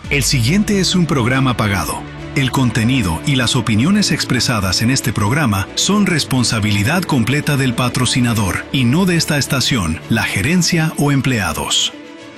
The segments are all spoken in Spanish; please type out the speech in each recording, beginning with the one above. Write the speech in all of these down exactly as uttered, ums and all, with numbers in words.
El siguiente es un programa pagado. El contenido y las opiniones expresadas en este programa son responsabilidad completa del patrocinador y no de esta estación, la gerencia o empleados.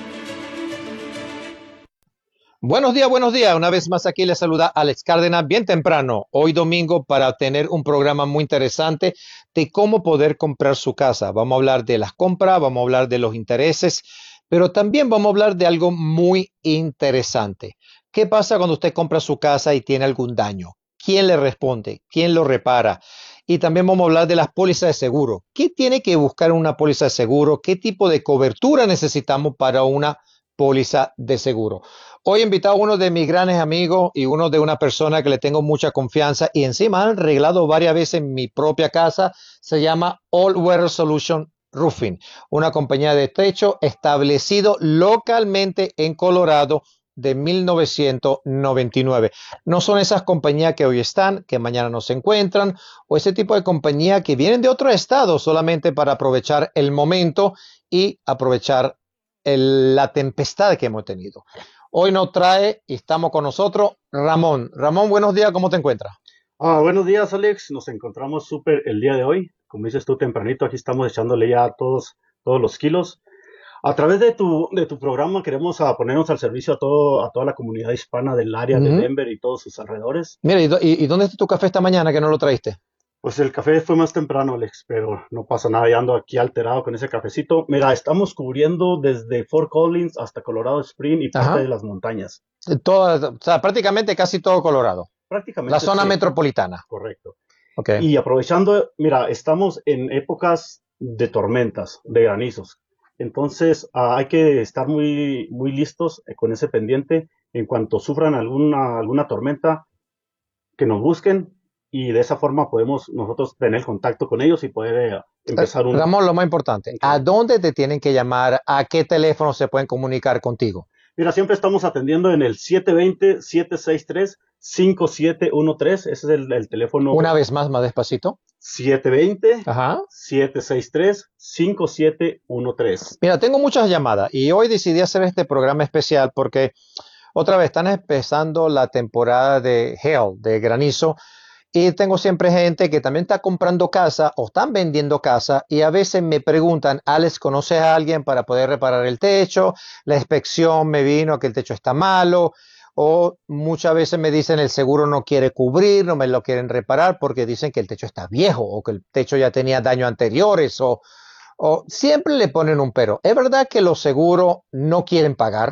Buenos días, buenos días. Una vez más aquí les saluda Alex Cárdenas bien temprano, hoy domingo, para tener un programa muy interesante de cómo poder comprar su casa. Vamos a hablar de las compras, vamos a hablar de los intereses, pero también vamos a hablar de algo muy interesante. ¿Qué pasa cuando usted compra su casa y tiene algún daño? ¿Quién le responde? ¿Quién lo repara? Y también vamos a hablar de las pólizas de seguro. ¿Qué tiene que buscar una póliza de seguro? ¿Qué tipo de cobertura necesitamos para una póliza de seguro? Hoy he invitado a uno de mis grandes amigos y uno de una persona que le tengo mucha confianza y encima han arreglado varias veces en mi propia casa. Se llama All Weather Solution Roofing, una compañía de techo establecido localmente en Colorado de mil novecientos noventa y nueve. No son esas compañías que hoy están, que mañana no se encuentran, o ese tipo de compañía que vienen de otro estado solamente para aprovechar el momento y aprovechar el, la tempestad que hemos tenido. Hoy nos trae y estamos con nosotros Ramón. Ramón, buenos días, ¿cómo te encuentras? Ah, buenos días, Alex. Nos encontramos súper el día de hoy. Como dices tú tempranito, aquí estamos echándole ya todos, todos los kilos. A través de tu, de tu programa queremos ah, ponernos al servicio a, todo, a toda la comunidad hispana del área Uh de -huh. Denver y todos sus alrededores. Mira, ¿y, y, ¿y dónde está tu café esta mañana que no lo traíste? Pues el café fue más temprano, Alex, pero no pasa nada, ya ando aquí alterado con ese cafecito. Mira, estamos cubriendo desde Fort Collins hasta Colorado Springs y parte Ajá. de las montañas. Todo, o sea, prácticamente casi todo Colorado. Prácticamente. La zona sí, metropolitana. correcto. Okay. Y aprovechando, mira, estamos en épocas de tormentas, de granizos. Entonces uh, hay que estar muy, muy listos eh, con ese pendiente. En cuanto sufran alguna, alguna tormenta, que nos busquen y de esa forma podemos nosotros tener contacto con ellos y poder eh, empezar un... Ramón, lo más importante, okay. ¿A dónde te tienen que llamar? ¿A qué teléfono se pueden comunicar contigo? Mira, siempre estamos atendiendo en el siete dos cero, siete seis tres, cinco siete uno tres. Ese es el, el teléfono. Una vez más, más despacito. siete dos cero, siete seis tres, cinco siete uno tres. Mira, tengo muchas llamadas y hoy decidí hacer este programa especial porque otra vez están empezando la temporada de hail, de granizo, y tengo siempre gente que también está comprando casa o están vendiendo casa y a veces me preguntan, Alex, ¿conoces a alguien para poder reparar el techo? La inspección me vino que el techo está malo, o muchas veces me dicen el seguro no quiere cubrir, no me lo quieren reparar porque dicen que el techo está viejo o que el techo ya tenía daños anteriores o, o siempre le ponen un pero. ¿Es verdad que los seguros no quieren pagar?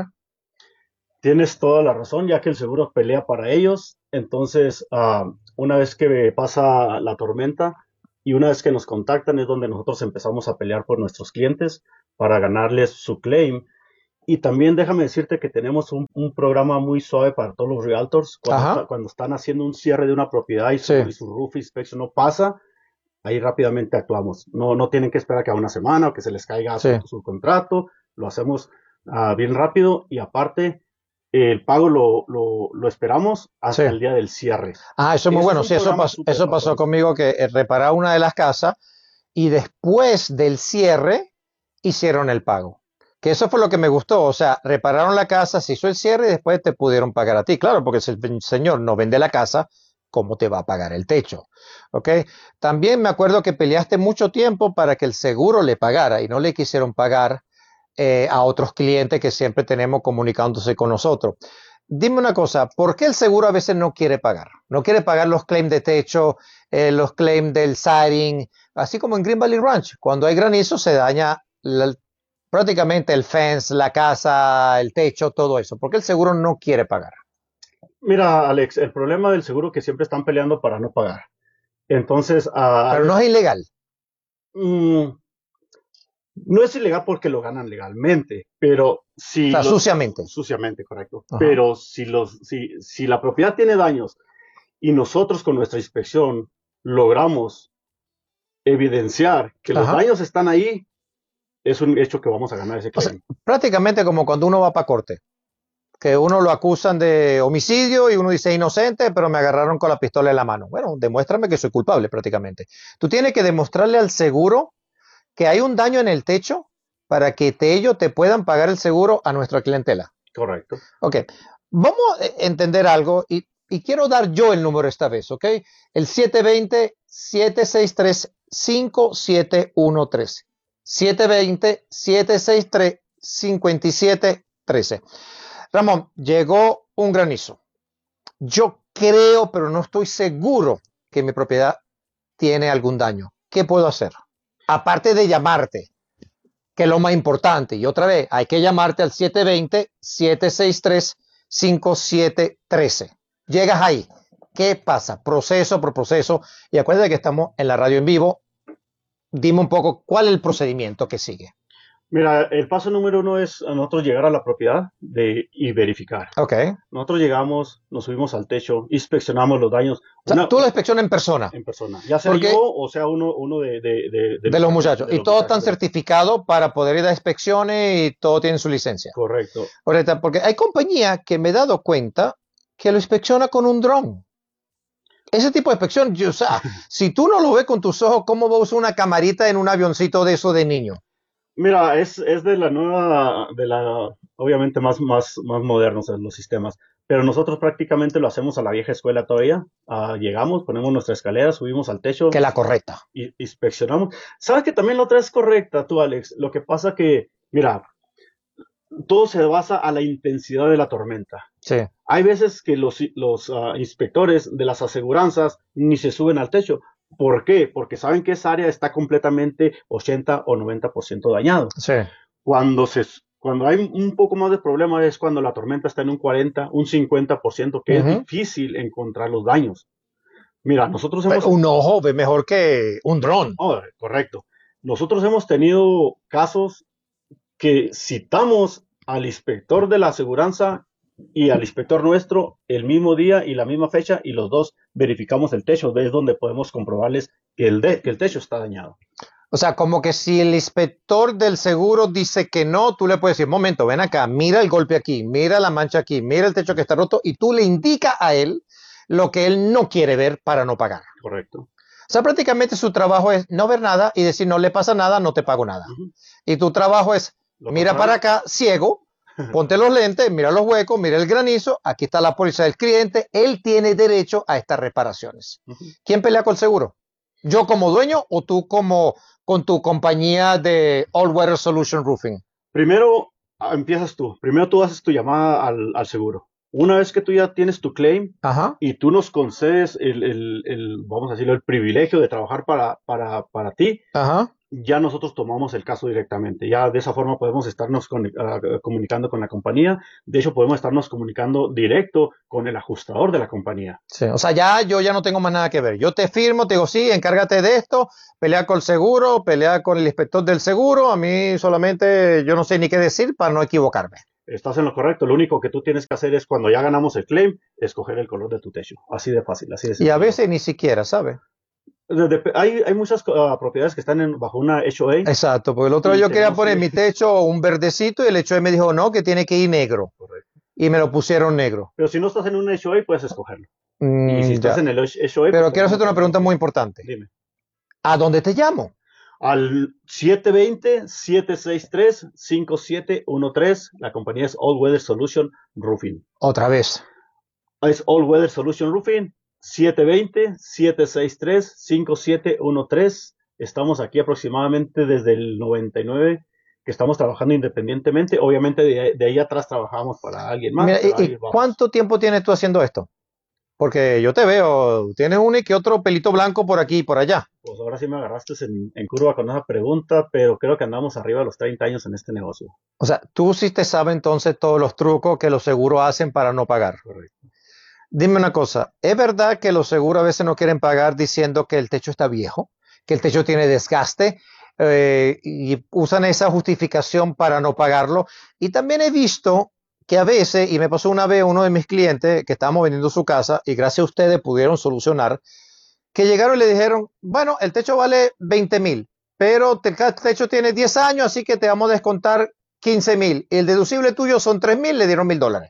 Tienes toda la razón, ya que el seguro pelea para ellos. Entonces, uh, una vez que pasa la tormenta y una vez que nos contactan es donde nosotros empezamos a pelear por nuestros clientes para ganarles su claim. Y también déjame decirte que tenemos un, un programa muy suave para todos los realtors. Cuando, está, cuando están haciendo un cierre de una propiedad y su, sí. y su roof inspection no pasa, ahí rápidamente actuamos. No, no tienen que esperar que a una semana o que se les caiga sí. su, su contrato. Lo hacemos uh, bien rápido y aparte... el pago lo, lo, lo esperamos hasta sí. el día del cierre. Ah, eso es muy eso bueno. Es sí, eso pasó, eso pasó conmigo, que reparaba una de las casas y después del cierre hicieron el pago. Que eso fue lo que me gustó. O sea, repararon la casa, se hizo el cierre y después te pudieron pagar a ti. Claro, porque si el señor no vende la casa, ¿cómo te va a pagar el techo? ¿Ok? También me acuerdo que peleaste mucho tiempo para que el seguro le pagara y no le quisieron pagar Eh, a otros clientes que siempre tenemos comunicándose con nosotros. Dime una cosa, ¿por qué el seguro a veces no quiere pagar? No quiere pagar los claims de techo, eh, los claims del siding, así como en Green Valley Ranch. Cuando hay granizo se daña la, prácticamente el fence, la casa, el techo, todo eso. ¿Por qué el seguro no quiere pagar? Mira, Alex, el problema del seguro es que siempre están peleando para no pagar. Entonces... Uh, Pero no es ilegal. Mmm, No es ilegal porque lo ganan legalmente, pero si... O sea, los, suciamente. Suciamente, correcto. Ajá. Pero si, los, si, si la propiedad tiene daños y nosotros con nuestra inspección logramos evidenciar que los Ajá. daños están ahí, es un hecho que vamos a ganar ese claim. O sea, prácticamente como cuando uno va para corte, que uno lo acusan de homicidio y uno dice inocente, pero me agarraron con la pistola en la mano. Bueno, demuéstrame que soy culpable prácticamente. Tú tienes que demostrarle al seguro que hay un daño en el techo para que te, ellos te puedan pagar el seguro a nuestra clientela. Correcto. Ok. Vamos a entender algo y, y quiero dar yo el número esta vez, ¿ok? El siete dos cero, siete seis tres, cinco siete uno tres. siete dos cero, siete seis tres, cinco siete uno tres. Ramón, llegó un granizo. Yo creo, pero no estoy seguro que mi propiedad tiene algún daño. ¿Qué puedo hacer? Aparte de llamarte, que es lo más importante. Y otra vez, hay que llamarte al siete dos cero, siete seis tres, cinco siete uno tres. Llegas ahí. ¿Qué pasa? Proceso por proceso. Y acuérdate que estamos en la radio en vivo. Dime un poco cuál es el procedimiento que sigue. Mira, el paso número uno es a nosotros llegar a la propiedad de, y verificar. Ok. Nosotros llegamos, nos subimos al techo, inspeccionamos los daños. O sea, Una- tú la inspección en persona. en persona. Ya sea Porque- yo o sea uno, uno de, de, de, De los muchachos. de Y los todos están muchachos. certificados para poder ir a inspecciones y todos tienen su licencia. Correcto. Ahorita, porque hay compañías que me he dado cuenta que lo inspecciona con un dron. Ese tipo de inspección, yo, o sea, si tú no lo ves con tus ojos, ¿cómo vas a usar una camarita en un avioncito de eso de niño? Mira, es, es de la nueva, de la, obviamente más, más, más modernos los sistemas, pero nosotros prácticamente lo hacemos a la vieja escuela todavía. Ah, llegamos, ponemos nuestra escalera, subimos al techo, Que la correcta. y inspeccionamos. ¿Sabes que también la otra es correcta, tú, Alex? Lo que pasa que, mira, todo se basa a la intensidad de la tormenta. Sí. Hay veces que los, los ah, inspectores de las aseguranzas ni se suben al techo. ¿Por qué? Porque saben que esa área está completamente ochenta o noventa por ciento dañado. Sí. Cuando, se, cuando hay un poco más de problema es cuando la tormenta está en un cuarenta, un cincuenta por ciento, que Ujú. es difícil encontrar los daños. Mira, nosotros hemos... Un ojo ve mejor que un dron. Oh, correcto. Nosotros hemos tenido casos que citamos al inspector de la aseguranza y al inspector nuestro el mismo día y la misma fecha y los dos verificamos el techo. Es donde podemos comprobarles que el, de, que el techo está dañado. O sea, como que si el inspector del seguro dice que no, tú le puedes decir, momento, ven acá, mira el golpe aquí, mira la mancha aquí, mira el techo que está roto, y tú le indicas a él lo que él no quiere ver para no pagar. Correcto. O sea, prácticamente su trabajo es no ver nada y decir no le pasa nada, no te pago nada. Uh-huh. Y tu trabajo es Lo mira contrario. para acá, ciego, ponte los lentes, mira los huecos, mira el granizo, aquí está la póliza del cliente, él tiene derecho a estas reparaciones. Uh-huh. ¿Quién pelea con el seguro? ¿Yo como dueño o tú como con tu compañía de All Weather Solution Roofing? Primero ah, empiezas tú. Primero tú haces tu llamada al, al seguro. Una vez que tú ya tienes tu claim Ajá. y tú nos concedes el, el, el, vamos a decirlo, el privilegio de trabajar para, para, para ti, Ajá. ya nosotros tomamos el caso directamente. Ya de esa forma podemos estarnos con, uh, comunicando con la compañía. De hecho, podemos estarnos comunicando directo con el ajustador de la compañía. Sí, o sea, ya yo ya no tengo más nada que ver. Yo te firmo, te digo, sí, encárgate de esto, pelea con el seguro, pelea con el inspector del seguro. A mí solamente yo no sé ni qué decir para no equivocarme. Estás en lo correcto. Lo único que tú tienes que hacer es, cuando ya ganamos el claim, escoger el color de tu techo. Así de fácil, así de sencillo. Y a veces ni siquiera, ¿sabes? De- de- hay, hay muchas uh, propiedades que están en, bajo una H O A. Exacto, porque el otro Sí, yo quería tenemos poner que- mi techo un verdecito y el hecho me dijo no, que tiene que ir negro. Correcto. Y me lo pusieron negro. Pero si no estás en un H O A, puedes escogerlo. Mm, Y si estás ya. en el H O A... Pero pues, quiero hacerte una podemos- pregunta muy importante. Dime. ¿A dónde te llamo? Al siete dos cero, siete seis tres, cinco siete uno tres. La compañía es All Weather Solution Roofing. Otra vez. Es All Weather Solution Roofing. siete dos cero, siete seis tres, cinco siete uno tres. Estamos aquí aproximadamente desde el noventa y nueve, que estamos trabajando independientemente. Obviamente de, de ahí atrás trabajamos para alguien más. Mira, pero ¿y, ahí y vamos. cuánto tiempo tienes tú haciendo esto? Porque yo te veo, tienes uno y que otro pelito blanco por aquí y por allá. Pues ahora sí me agarraste en, en curva con esa pregunta, pero creo que andamos arriba de los treinta años en este negocio. O sea, tú sí te sabes entonces todos los trucos que los seguros hacen para no pagar. Correcto. Dime una cosa, ¿es verdad que los seguros a veces no quieren pagar diciendo que el techo está viejo, que el techo tiene desgaste eh, y usan esa justificación para no pagarlo? Y también he visto que a veces, y me pasó una vez uno de mis clientes que estábamos vendiendo su casa y gracias a ustedes pudieron solucionar, que llegaron y le dijeron, bueno, el techo vale veinte mil, pero el techo tiene diez años, así que te vamos a descontar quince mil. Y el deducible tuyo son tres mil, le dieron mil dólares.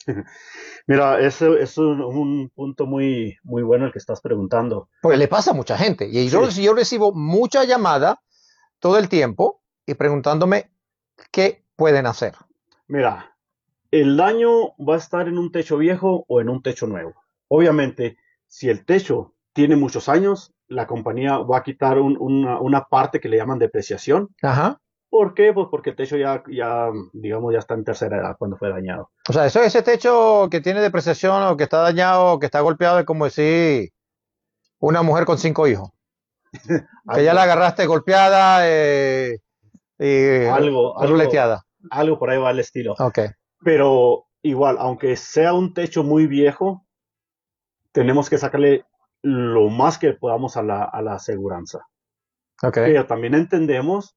Mira, ese es un, un punto muy, muy bueno el que estás preguntando. Porque le pasa a mucha gente. Y yo, Sí. yo recibo mucha llamada todo el tiempo y preguntándome qué pueden hacer. Mira, El daño va a estar en un techo viejo o en un techo nuevo. Obviamente, si el techo tiene muchos años, la compañía va a quitar un- una, una parte que le llaman depreciación. Ajá. ¿Por qué? Pues porque el techo ya, ya, digamos, ya está en tercera edad cuando fue dañado. O sea, eso, ese techo que tiene depreciación o que está dañado o que está golpeado es como decir una mujer con cinco hijos. Que ya la Algo, agarraste golpeada eh, y algo, algo, ruleteada. algo por ahí va el estilo. Ok, Pero igual, aunque sea un techo muy viejo, tenemos que sacarle lo más que podamos a la, a la aseguranza. ok, Pero también entendemos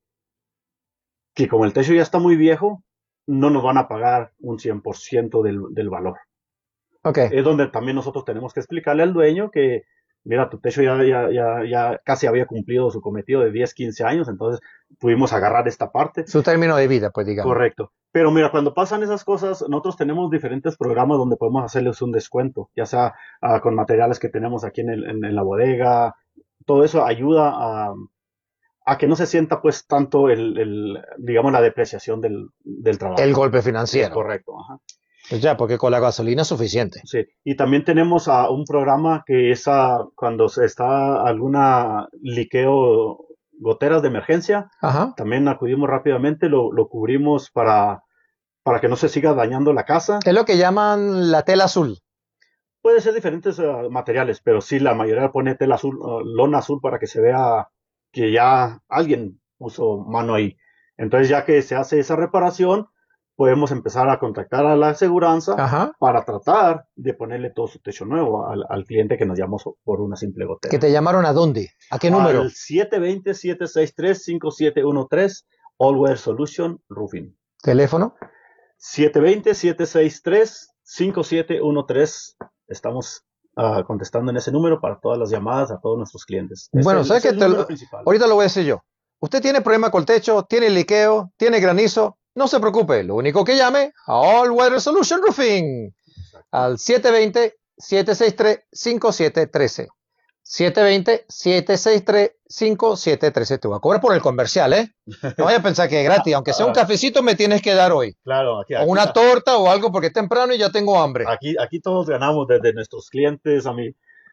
que como el techo ya está muy viejo, no nos van a pagar un cien por ciento del, del valor. ok. Es donde también nosotros tenemos que explicarle al dueño que, mira, tu techo ya, ya, ya, ya casi había cumplido su cometido de diez, quince años, entonces pudimos agarrar esta parte. Su término de vida, pues digamos. Correcto. Pero mira, cuando pasan esas cosas, nosotros tenemos diferentes programas donde podemos hacerles un descuento, ya sea ah, con materiales que tenemos aquí en, el- en- en la bodega. Todo eso ayuda a, a que no se sienta pues tanto el, el, digamos, la depreciación del, del trabajo. El golpe Es financiero. correcto. Ajá. Pues ya, porque con la gasolina es suficiente. Sí. Y también tenemos a un programa que es a, cuando se está alguna liqueo, goteras de emergencia, Ajá. también acudimos rápidamente, lo, lo cubrimos para, para que no se siga dañando la casa. Es lo que llaman la tela azul. Puede ser diferentes uh, materiales, pero sí, la mayoría pone tela azul, uh, lona azul para que se vea que ya alguien puso mano ahí. Entonces, ya que se hace esa reparación, podemos empezar a contactar a la aseguranza Ajá. para tratar de ponerle todo su techo nuevo al, al cliente que nos llamó por una simple gotera. ¿Que te llamaron a dónde? ¿A qué número? Al siete dos cero, siete seis tres, cinco siete uno tres, All Weather Solution Roofing. ¿Teléfono? siete dos cero, siete seis tres, cinco siete uno tres. Estamos uh, contestando en ese número para todas las llamadas a todos nuestros clientes. Bueno, ¿sabes qué? Lo, ahorita lo voy a decir yo. Usted tiene problema con el techo, tiene liqueo, tiene granizo, no se preocupe. Lo único que llame a All Weather Solution Roofing al siete dos cero, siete seis tres, cinco siete uno tres. siete dos cero, siete seis tres, cinco siete uno tres. Te voy a cobrar por el comercial, ¿eh? No vayas a pensar que es gratis. Aunque sea un cafecito, me tienes que dar hoy. Claro, aquí, aquí, o una torta o algo porque es temprano y ya tengo hambre. Aquí, aquí todos ganamos, desde nuestros clientes a mí.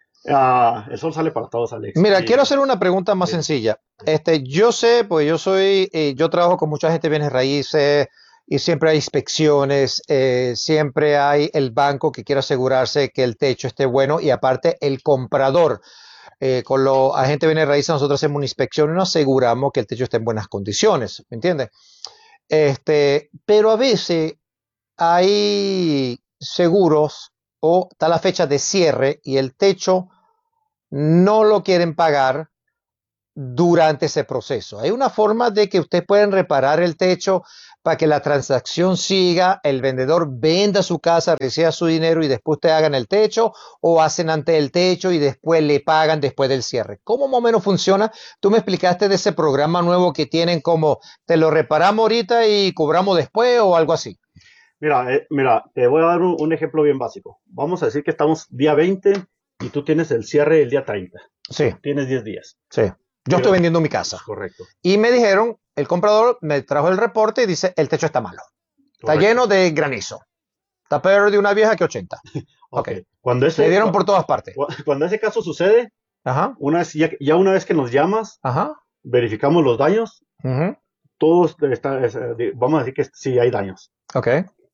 Uh, el sol sale para todos, Alex. Mira, y, quiero hacer una pregunta más sí. sencilla. Este, yo sé, pues yo soy, eh, yo trabajo con mucha gente de bienes raíces y siempre hay inspecciones, eh, siempre hay el banco que quiere asegurarse que el techo esté bueno y aparte el comprador. Eh, con los agentes de bienes raíces nosotros hacemos una inspección y nos aseguramos que el techo esté en buenas condiciones, ¿me entiendes? Este, pero a veces hay seguros o está la fecha de cierre y el techo no lo quieren pagar durante ese proceso. Hay una forma de que ustedes pueden reparar el techo para que la transacción siga, el vendedor venda su casa, reciba su dinero y después te hagan el techo, o hacen antes el techo y después le pagan después del cierre. ¿Cómo más o menos funciona? Tú me explicaste de ese programa nuevo que tienen como te lo reparamos ahorita y cobramos después o algo así. Mira, eh, mira, te voy a dar un, un ejemplo bien básico. Vamos a decir que estamos día veinte y tú tienes el cierre el día treinta. Sí. Tienes diez días. Sí. Yo Pero, estoy vendiendo mi casa. Correcto. Y me dijeron, el comprador me trajo el reporte y dice, el techo está malo. Correcto. Está lleno de granizo. Está peor de una vieja que ochenta. Ok. okay. Cuando ese, me dieron por todas partes. Cuando ese caso sucede, Ajá. Una vez, ya, ya una vez que nos llamas, Ajá. verificamos los daños. Uh-huh. Todos, está, es, vamos a decir que sí hay daños. Ok.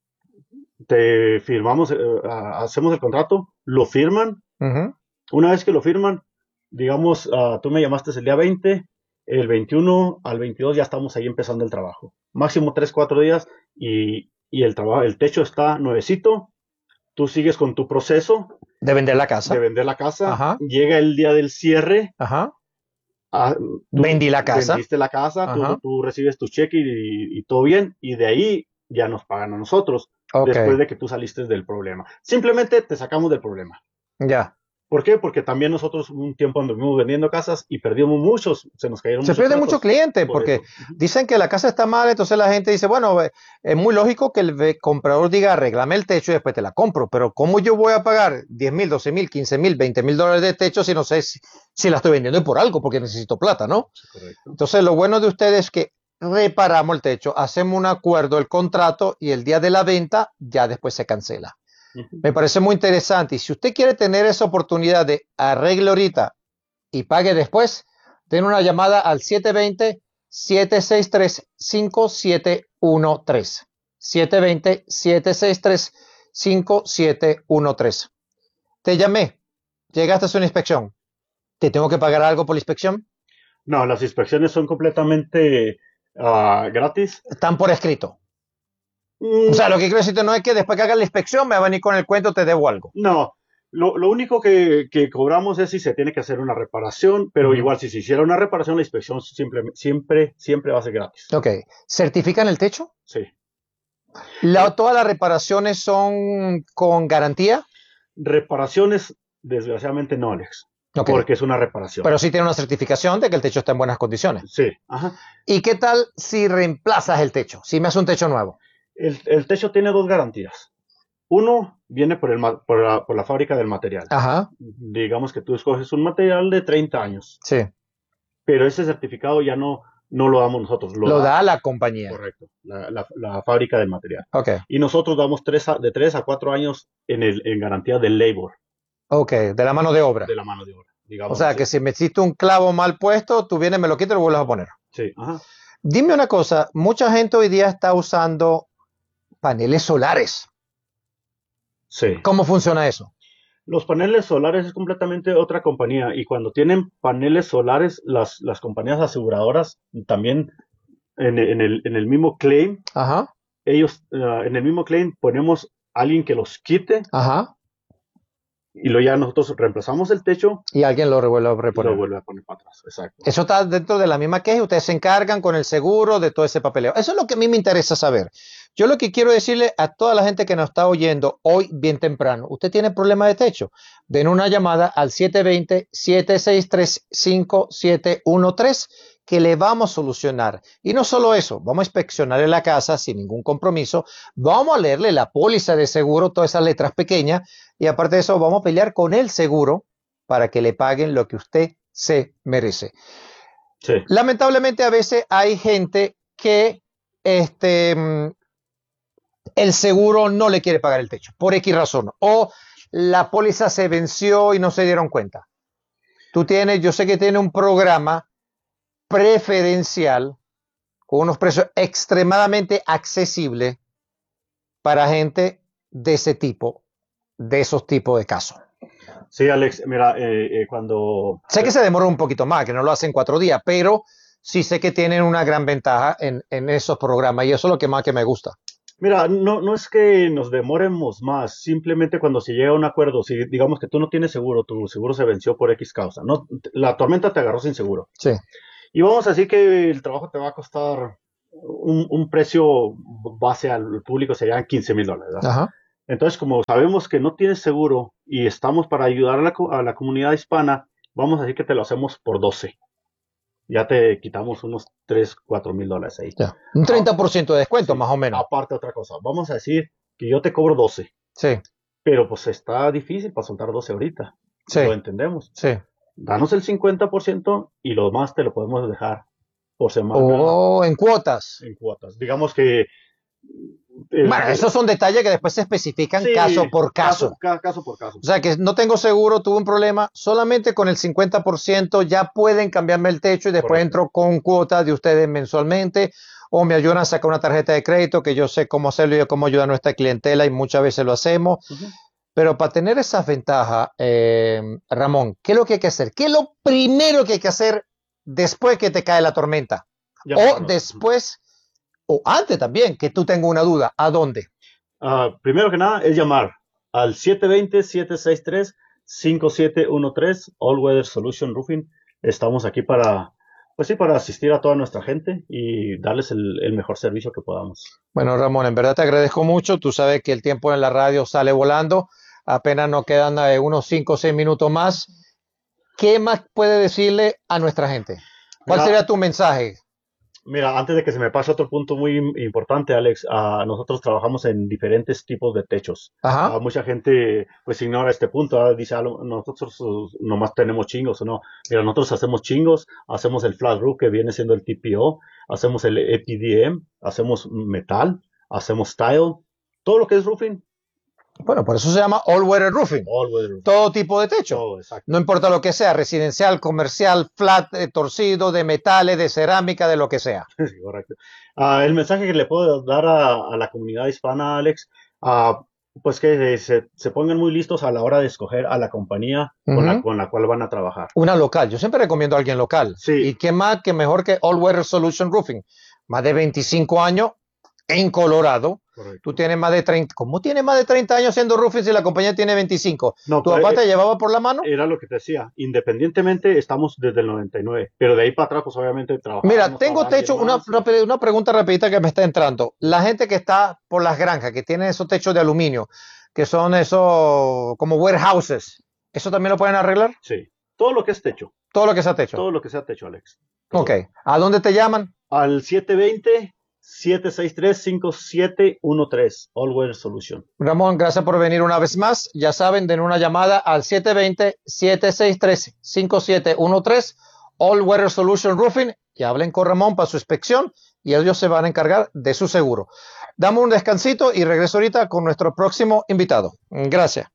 Te firmamos, eh, hacemos el contrato, lo firman. Uh-huh. Una vez que lo firman, digamos, uh, tú me llamaste el día veinte, el veintiuno al veintidós ya estamos ahí empezando el trabajo. Máximo tres, cuatro días y, y el trabajo, el techo está nuevecito. Tú sigues con tu proceso. De vender la casa. De vender la casa. Ajá. Llega el día del cierre. Ajá. Uh, Vendí la casa. Vendiste la casa, tú, tú recibes tu cheque y, y, y todo bien. Y de ahí ya nos pagan a nosotros. Okay. Después de que tú saliste del problema. Simplemente te sacamos del problema. Ya. Yeah. ¿Por qué? Porque también nosotros un tiempo anduvimos vendiendo casas y perdimos muchos, se nos cayeron se muchos pierde mucho cliente por porque eso. Dicen que la casa está mal, entonces la gente dice, bueno, es muy lógico que el comprador diga, arréglame el techo y después te la compro, pero ¿cómo yo voy a pagar diez mil, doce mil, quince mil, veinte mil dólares de techo si no sé si, si la estoy vendiendo por algo, porque necesito plata, ¿no? Correcto. Entonces lo bueno de ustedes es que reparamos el techo, hacemos un acuerdo, el contrato y el día de la venta ya después se cancela. Ujú. Me parece muy interesante y si usted quiere tener esa oportunidad de arregle ahorita y pague después, den una llamada al siete dos cero, siete seis tres, cinco siete uno tres. siete dos cero, siete seis tres, cinco siete uno tres. Te llamé, llegaste a hacer una inspección. ¿Te tengo que pagar algo por la inspección? No, las inspecciones son completamente ah, gratis. Están por escrito. Mm, O sea, lo que quiero decirte no es que después que hagas la inspección me va a venir con el cuento, te debo algo. no, lo, lo único que, que cobramos es si se tiene que hacer una reparación, pero Ujú. igual si se hiciera una reparación, la inspección siempre, siempre, siempre va a ser gratis. Ok. ¿Certifican el techo? Sí. La- ¿Todas las reparaciones son con garantía? Reparaciones, desgraciadamente no, Alex, Ok. porque es una reparación. Pero sí tiene una certificación de que el techo está en buenas condiciones. Sí, ajá. ¿Y qué tal si reemplazas el techo? Si me hace un techo nuevo. El, el techo tiene dos garantías. Uno viene por, el, ma- por, la, por la fábrica del material. Ajá. Digamos que tú escoges un material de treinta años, Sí. pero ese certificado ya no, no lo damos nosotros, lo, Lo da, da la compañía. correcto, la, la- la fábrica del material. Ok. Y nosotros damos tres a- de tres a cuatro años en, el, en garantía del labor, Ok. De la mano de obra. de la mano de obra, O digamos sea, así. que si me hiciste un clavo mal puesto, tú vienes, me lo quitas y lo vuelves a poner. Sí, ajá. Dime una cosa. Mucha gente hoy día está usando paneles solares. Sí. ¿Cómo funciona eso? Los paneles solares es completamente otra compañía y cuando tienen paneles solares, las, las compañías aseguradoras también en, en el, en el mismo claim, Ajá. ellos ah, en el mismo claim ponemos a alguien que los quite Ajá. y luego ya nosotros reemplazamos el techo Y alguien lo vuelve a y lo reponer. vuelve a poner para atrás. Exacto. Eso está dentro de la misma queja y ustedes se encargan con el seguro de todo ese papeleo. Eso es lo que a mí me interesa saber. Yo lo que quiero decirle a toda la gente que nos está oyendo hoy bien temprano, usted tiene problema de techo, den una llamada al siete dos cero, siete seis tres, cinco siete uno tres que le vamos a solucionar. Y no solo eso, vamos a inspeccionarle la casa sin ningún compromiso, vamos a leerle la póliza de seguro, todas esas letras pequeñas, y aparte de eso vamos a pelear con el seguro para que le paguen lo que usted se merece. Sí. Lamentablemente a veces hay gente que este, mm, el seguro no le quiere pagar el techo, por X razón, o la póliza se venció y no se dieron cuenta. Tú tienes, yo sé que tiene un programa preferencial con unos precios extremadamente accesibles para gente de ese tipo, de esos tipos de casos. Sí, Alex, mira, eh, eh, cuando... Sé que se demora un poquito más, que no lo hacen cuatro días, pero sí sé que tienen una gran ventaja en, en esos programas y eso es lo que más que me gusta. Mira, no, no es que nos demoremos más, simplemente cuando se llega a un acuerdo, si digamos que tú no tienes seguro, tu seguro se venció por X causa, ¿no? La tormenta te agarró sin seguro. Sí. Y vamos a decir que el trabajo te va a costar un, un precio base al público, serían quince mil dólares, ¿verdad? Ajá. Entonces, como sabemos que no tienes seguro y estamos para ayudar a la, co- a la comunidad hispana, vamos a decir que te lo hacemos por doce. Ya te quitamos unos tres, cuatro mil dólares ahí. Ya. Un treinta por ciento de descuento, Sí. más o menos. Aparte otra cosa, vamos a decir que yo te cobro doce, Sí, pero pues está difícil para soltar doce ahorita. sí, Lo entendemos. sí. Danos el cincuenta por ciento y lo demás te lo podemos dejar por semana O en cuotas. en cuotas. Digamos que... eh, Bueno, esos son detalles que después se especifican sí, caso por caso. ca- caso por caso. O sea, que no tengo seguro, tuve un problema, solamente con el cincuenta por ciento ya pueden cambiarme el techo y después Correcto. entro con cuotas de ustedes mensualmente o me ayudan a sacar una tarjeta de crédito que yo sé cómo hacerlo y cómo ayudar a nuestra clientela y muchas veces lo hacemos. Ujú. Pero para tener esas ventajas, eh, Ramón, ¿qué es lo que hay que hacer? ¿Qué es lo primero que hay que hacer después que te cae la tormenta? Ya, O bueno. después, o antes también, que tú tengas una duda, ¿a dónde? Ah, primero que nada es llamar al siete dos cero, siete seis tres, cinco siete uno tres, All Weather Solution Roofing. Estamos aquí para, pues sí, para asistir a toda nuestra gente y darles el, el mejor servicio que podamos. Bueno, Ramón, en verdad te agradezco mucho. Tú sabes que el tiempo en la radio sale volando. Apenas nos quedan eh, unos cinco o seis minutos más. ¿Qué más puede decirle a nuestra gente? ¿Cuál Mira, sería tu mensaje? Mira, antes de que se me pase otro punto muy im- importante, Alex, ah, nosotros trabajamos en diferentes tipos de techos. Ah, Ajá. mucha gente pues ignora este punto, ah, dice, "Ah, lo- nosotros uh, nomás tenemos chingos o no. Mira, nosotros hacemos chingos, hacemos el flat roof que viene siendo el T P O, hacemos el E P D M, hacemos metal, hacemos tile, todo lo que es roofing, Bueno, por eso se llama all weather roofing. all weather roofing, Todo tipo de techo. todo exacto. No importa lo que sea, residencial, comercial, flat, eh, torcido, de metales, de cerámica, de lo que sea. Sí, correcto. Ah, el mensaje que le puedo dar a, a la comunidad hispana, Alex, ah, pues que se, se pongan muy listos a la hora de escoger a la compañía con la, Ujú. con la cual van a trabajar. Una local. Yo siempre recomiendo a alguien local. Sí, ¿Y qué más que mejor que All Weather Solution Roofing? Más de veinticinco años en Colorado. correcto. Tú tienes más de treinta. ¿Cómo tienes más de treinta años siendo roofing si la compañía tiene veinticinco? No, ¿Tu pero papá eh, te llevaba por la mano? era lo que te decía. Independientemente, estamos desde el noventa y nueve, pero de ahí para atrás, pues obviamente Mira, trabajábamos tengo para alguien techo, una, más. y- rápida- una pregunta rapidita que me está entrando. La gente que está por las granjas, que tiene esos techos de aluminio, que son esos como warehouses, ¿eso también lo pueden arreglar? Sí, todo lo que es techo, Todo lo que sea techo. todo lo que sea techo, Alex. Ok. Todo. ¿A dónde te llaman? Al siete dos cero, siete seis tres, cinco siete uno tres, All Weather Solution. Ramón, gracias por venir una vez más. Ya saben, den una llamada al siete dos cero, siete seis tres, cinco siete uno tres, All Weather Solution Roofing, y hablen con Ramón para su inspección y ellos se van a encargar de su seguro. Damos un descansito y regreso ahorita con nuestro próximo invitado. Gracias.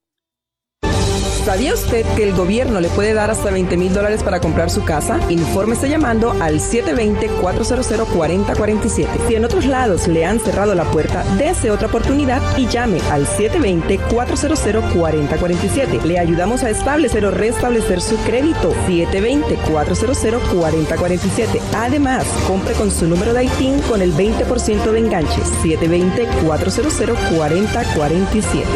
¿Sabía usted que el gobierno le puede dar hasta veinte mil dólares para comprar su casa? Infórmese llamando al siete dos cero, cuatro cero cero, cuatro cero cuatro siete. Si en otros lados le han cerrado la puerta, dése otra oportunidad y llame al siete dos cero, cuatro cero cero, cuatro cero cuatro siete. Le ayudamos a establecer o restablecer su crédito. siete dos cero, cuatro cero cero, cuatro cero cuatro siete. Además, compre con su número de I T I N con el veinte por ciento de enganche. siete dos cero, cuatro cero cero, cuatro cero cuatro siete.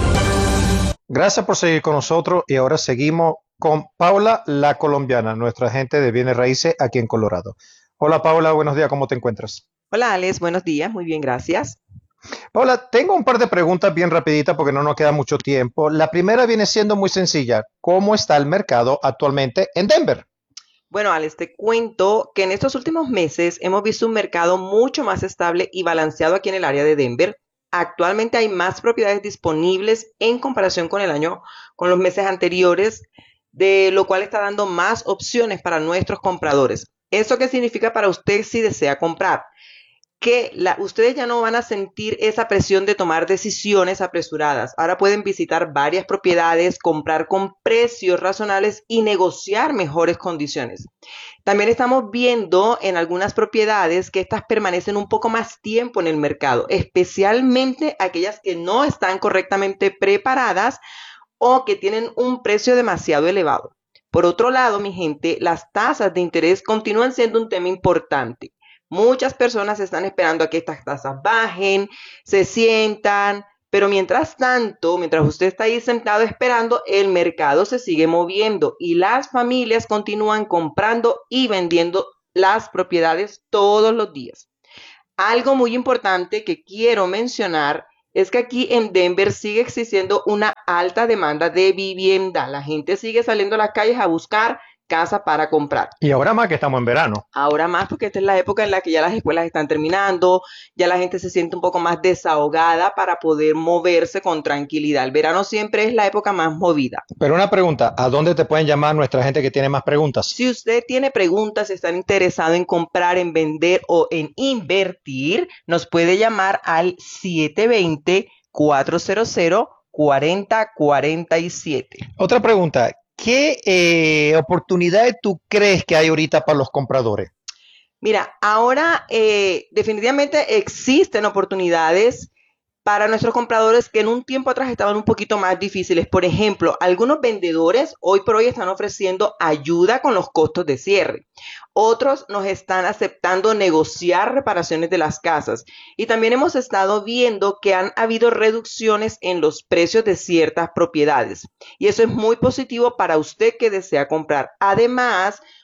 Gracias por seguir con nosotros y ahora seguimos con Paula, la colombiana, nuestra agente de bienes raíces aquí en Colorado. Hola Paula, buenos días, ¿cómo te encuentras? Hola Alex, buenos días, muy bien, gracias. Paula, tengo un par de preguntas bien rapiditas porque no nos queda mucho tiempo. La primera viene siendo muy sencilla. ¿Cómo está el mercado actualmente en Denver? Bueno, Alex, te cuento que en estos últimos meses hemos visto un mercado mucho más estable y balanceado aquí en el área de Denver. Actualmente hay más propiedades disponibles en comparación con el año, con los meses anteriores, de lo cual está dando más opciones para nuestros compradores. ¿Eso qué significa para usted si desea comprar? Que la, ustedes ya no van a sentir esa presión de tomar decisiones apresuradas. Ahora pueden visitar varias propiedades, comprar con precios razonables y negociar mejores condiciones. También estamos viendo en algunas propiedades que estas permanecen un poco más tiempo en el mercado, especialmente aquellas que no están correctamente preparadas o que tienen un precio demasiado elevado. Por otro lado, mi gente, las tasas de interés continúan siendo un tema importante. Muchas personas están esperando a que estas tasas bajen, se sientan, pero mientras tanto, mientras usted está ahí sentado esperando, el mercado se sigue moviendo y las familias continúan comprando y vendiendo las propiedades todos los días. Algo muy importante que quiero mencionar es que aquí en Denver sigue existiendo una alta demanda de vivienda. La gente sigue saliendo a las calles a buscar casa para comprar. Y ahora más que estamos en verano. Ahora más porque esta es la época en la que ya las escuelas están terminando, ya la gente se siente un poco más desahogada para poder moverse con tranquilidad. El verano siempre es la época más movida. Pero una pregunta, ¿a dónde te pueden llamar nuestra gente que tiene más preguntas? Si usted tiene preguntas, está interesado en comprar, en vender o en invertir, nos puede llamar al siete dos cero, cuatro cero cero, cuatro cero cuatro siete. Otra pregunta, ¿qué eh, oportunidades tú crees que hay ahorita para los compradores? Mira, ahora eh, definitivamente existen oportunidades para nuestros compradores que en un tiempo atrás estaban un poquito más difíciles. Por ejemplo, algunos vendedores hoy por hoy están ofreciendo ayuda con los costos de cierre. Otros nos están aceptando negociar reparaciones de las casas. Y también hemos estado viendo que han habido reducciones en los precios de ciertas propiedades. Y eso es muy positivo para usted que desea comprar. Además,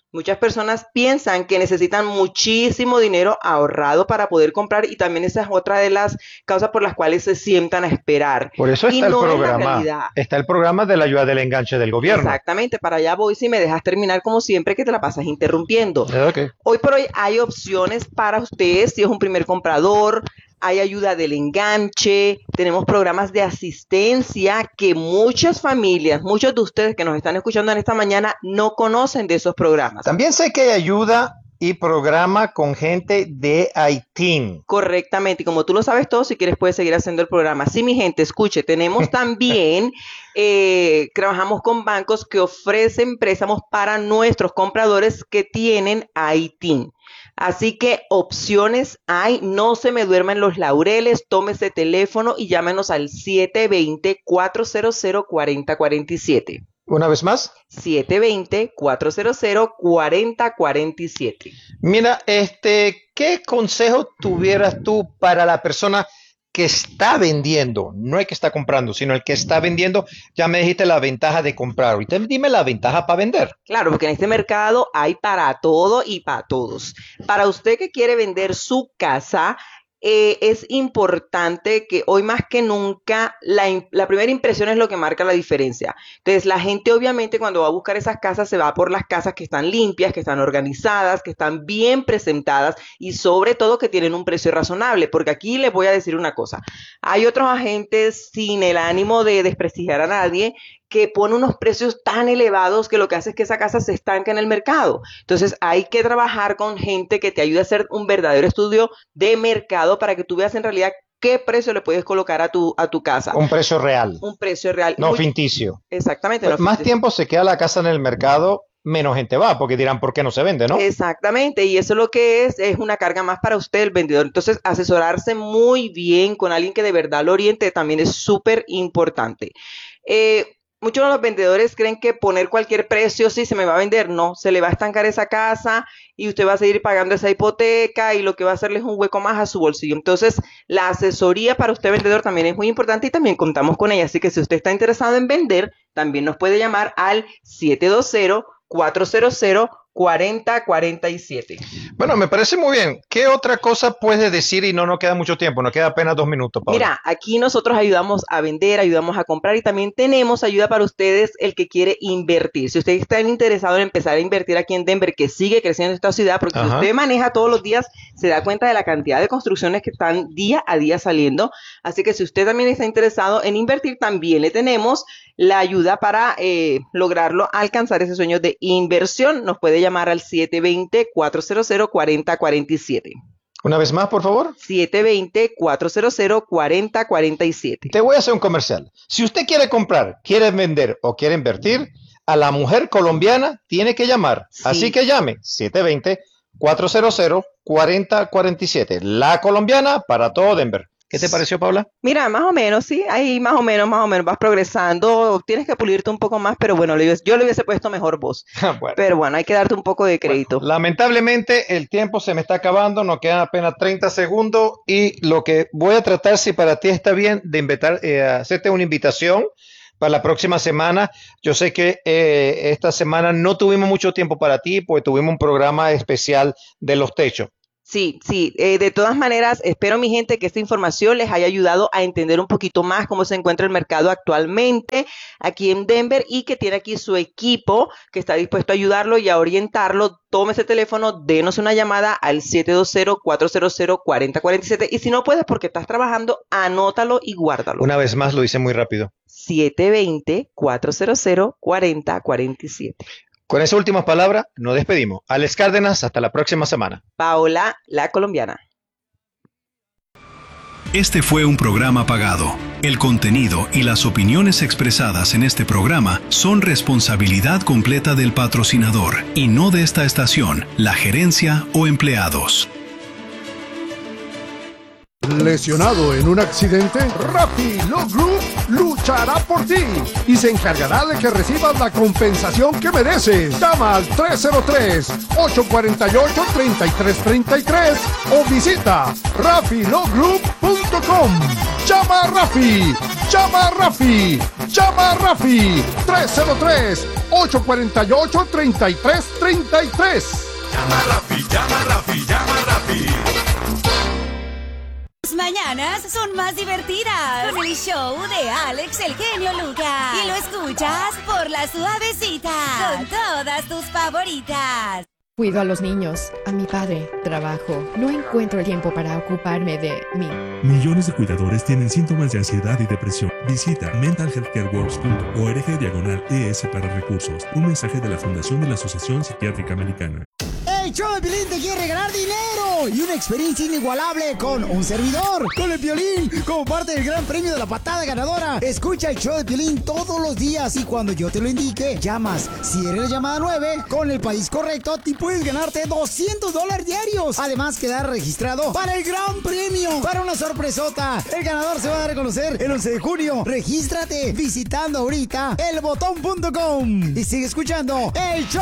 Muchas personas piensan que necesitan muchísimo dinero ahorrado para poder comprar y también esa es otra de las causas por las cuales se sientan a esperar. Por eso y está no el es la programa. realidad. Está el programa de la ayuda del enganche del gobierno. Exactamente, para allá voy si me dejas terminar como siempre que te la pasas interrumpiendo. Okay. Hoy por hoy hay opciones para ustedes si es un primer comprador. Hay ayuda del enganche, tenemos programas de asistencia que muchas familias, muchos de ustedes que nos están escuchando en esta mañana no conocen de esos programas. También sé que hay ayuda y programa con gente de Haití. Correctamente, y como tú lo sabes todo, si quieres puedes seguir haciendo el programa. Sí, mi gente, escuche, tenemos también, eh, trabajamos con bancos que ofrecen préstamos para nuestros compradores que tienen Haití. Así que opciones hay, no se me duerman los laureles, tome ese teléfono y llámenos al siete dos cero, cuatro cero cero, cuatro cero cuatro siete. Una vez más. siete dos cero, cuatro cero cero, cuatro cero cuatro siete. Mira, este, ¿qué consejo tuvieras tú para la persona que está vendiendo? No el que está comprando, sino el que está vendiendo. Ya me dijiste la ventaja de comprar. Ahorita dime la ventaja para vender. Claro, porque en este mercado hay para todo y para todos. Para usted que quiere vender su casa, eh, es importante que hoy más que nunca la, la primera impresión es lo que marca la diferencia. Entonces, la gente obviamente cuando va a buscar esas casas se va por las casas que están limpias, que están organizadas, que están bien presentadas y sobre todo que tienen un precio razonable. Porque aquí les voy a decir una cosa. Hay otros agentes sin el ánimo de desprestigiar a nadie que pone unos precios tan elevados que lo que hace es que esa casa se estanca en el mercado. Entonces hay que trabajar con gente que te ayude a hacer un verdadero estudio de mercado para que tú veas en realidad qué precio le puedes colocar a tu, a tu casa. Un precio real. Un precio real. No Muy, ficticio. Exactamente. Pues no más ficticio. tiempo se queda la casa en el mercado, menos gente va, porque dirán, ¿por qué no se vende, no? Exactamente, y eso lo que es, es una carga más para usted, el vendedor. Entonces, asesorarse muy bien con alguien que de verdad lo oriente también es súper importante. Eh, Muchos de los vendedores creen que poner cualquier precio, sí, se me va a vender. No, se le va a estancar esa casa y usted va a seguir pagando esa hipoteca y lo que va a hacerle es un hueco más a su bolsillo. Entonces, la asesoría para usted vendedor también es muy importante y también contamos con ella. Así que si usted está interesado en vender, también nos puede llamar al siete dos cero, cuatro cero cero, cuatro cero cuatro siete. Bueno, me parece muy bien. ¿Qué otra cosa puedes decir? Y no nos queda mucho tiempo, nos queda apenas dos minutos, Paula. Mira, aquí nosotros ayudamos a vender, ayudamos a comprar y también tenemos ayuda para ustedes el que quiere invertir. Si usted está interesado en empezar a invertir aquí en Denver, que sigue creciendo esta ciudad, porque Ajá. si usted maneja todos los días, se da cuenta de la cantidad de construcciones que están día a día saliendo. Así que si usted también está interesado en invertir, también le tenemos la ayuda para eh, lograrlo, alcanzar ese sueño de inversión. Nos puede llamar al siete dos cero, cuatro cero cero, cuatro cero cuatro siete. Una vez más, por favor. siete dos cero, cuatro cero cero, cuatro cero cuatro siete. Te voy a hacer un comercial. Si usted quiere comprar, quiere vender o quiere invertir, a la mujer colombiana tiene que llamar. Sí. Así que llame siete dos cero, cuatro cero cero, cuatro cero cuatro siete. La colombiana para todo Denver. ¿Qué te pareció, Paula? Mira, más o menos, sí, ahí más o menos, más o menos vas progresando, tienes que pulirte un poco más, pero bueno, yo le hubiese puesto mejor voz. Bueno. Pero bueno, hay que darte un poco de crédito. Bueno, lamentablemente el tiempo se me está acabando, nos quedan apenas treinta segundos y lo que voy a tratar, si para ti está bien, de invitar, eh, hacerte una invitación para la próxima semana. Yo sé que eh, esta semana no tuvimos mucho tiempo para ti, porque tuvimos un programa especial de los techos. Sí, sí, eh, de todas maneras, espero mi gente que esta información les haya ayudado a entender un poquito más cómo se encuentra el mercado actualmente aquí en Denver y que tiene aquí su equipo que está dispuesto a ayudarlo y a orientarlo. Tome ese teléfono, denos una llamada al siete dos cero, cuatro cero cero, cuatro cero cuatro siete y si no puedes porque estás trabajando, anótalo y guárdalo. Una vez más, lo hice muy rápido. siete dos cero, cuatro cero cero, cuatro cero cuatro siete. Con esa última palabra, nos despedimos. Alex Cárdenas, hasta la próxima semana. Paola, la colombiana. Este fue un programa pagado. El contenido y las opiniones expresadas en este programa son responsabilidad completa del patrocinador y no de esta estación, la gerencia o empleados. ¿Lesionado en un accidente? Rafi Law Group luchará por ti y se encargará de que recibas la compensación que mereces. Llama al tres cero tres, ocho cuatro ocho, tres tres tres tres o visita rafi law group punto com. ¡Llama a Rafi! ¡Llama a Rafi! ¡Llama a Rafi! tres cero tres, ocho cuatro ocho, tres tres tres tres. Llama a Rafi, llama a Rafi, llama a Rafi. Las mañanas son más divertidas con el show de Alex el genio Lucas. Y lo escuchas por La Suavecita con todas tus favoritas. Cuido a los niños, a mi padre, trabajo. No encuentro el tiempo para ocuparme de mí. Millones de cuidadores tienen síntomas de ansiedad y depresión. Visita mental health care works punto org diagonal E S para recursos. Un mensaje de la Fundación de la Asociación Psiquiátrica Americana. El show de Piolín te quiere regalar dinero y una experiencia inigualable con un servidor, con el Piolín, como parte del gran premio de la patada ganadora. Escucha el show de Piolín todos los días y cuando yo te lo indique, llamas. Si eres la llamada nueve, con el país correcto, te puedes ganarte doscientos dólares diarios. Además, quedar registrado para el gran premio, para una sorpresota. El ganador se va a dar a conocer el once de junio. Regístrate visitando ahorita el botón punto com y sigue escuchando el show